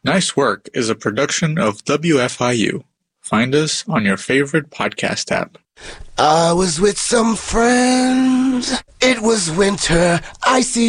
Nice Work is a production of WFIU. Find us on your favorite podcast app. I was with some friends. It was winter, icy